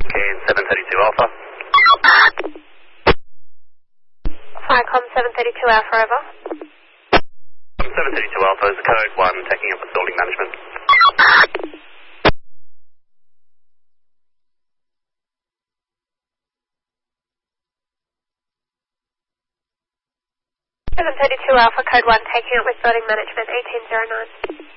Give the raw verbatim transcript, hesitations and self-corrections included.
Okay, seven thirty-two Alpha. Firecom seven thirty-two Alpha, over. seven thirty-two Alpha is code one, taking up with building management. seven thirty-two Alpha, code one, taking up with building management, eighteen oh nine.